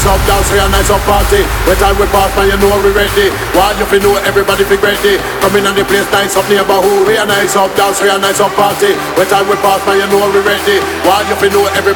up, dance, we a nice up party. When time we pass, man, you know we ready. While you fi know everybody fi ready. Come in on the place, nice up neighborhood. We a nice up, dance, we a nice up party. When time we pass, man, you know we ready. While you fi know everybody